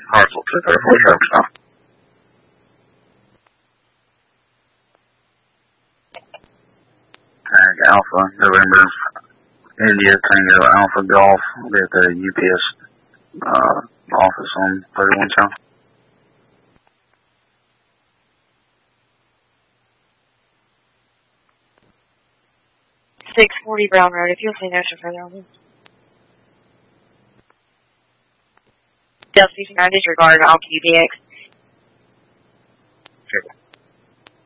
Hartsel 234 service now. Tag Alpha, November, India, Tango Alpha Golf, at the UPS office on 31 South. .640 Brown Road, if you'll say no further on this. Delta 9 disregard, Alpha UBX. Sure.